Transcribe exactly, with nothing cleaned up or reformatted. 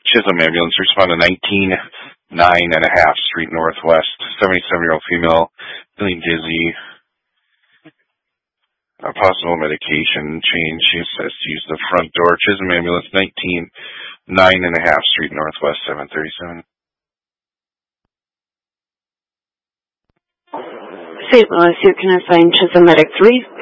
Chisholm ambulance, respond to nineteen nine and a half Street Northwest. seventy-seven-year-old female feeling dizzy. A possible medication change. She says to use the front door. Chisholm ambulance, nineteen nine and a half Street Northwest, seven thirty-seven. Saint Louis, you can assign Chisholm Medic three.